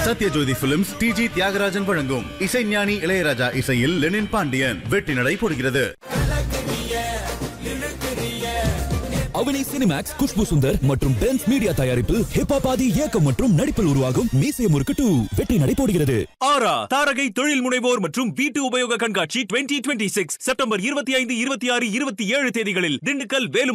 Sathyajothi films டிஜி தியாகராஜன் வழங்கும் இசைஞானி இளையராஜா இசையில் லெனின் பாண்டியன் வெற்றி நடை போடுகிறது. அவனி சினிமேக்ஸ், குஷ்பு சுந்தர் மற்றும் பென்ஸ் மீடியா தயாரிப்பில் ஹிப்பாபாதி இயக்கம் மற்றும் நடிப்பில் உருவாகும் மீசை முறுக்கு 2 வெற்றி நடை போடுகிறது. ஆரா தாரகை தொழில் முனைவோர் மற்றும் வீட்டு உபயோக கண்காட்சி 2026 செப்டம்பர் 25, 26, 27 தேதிகளில் திண்டுக்கல், வேலு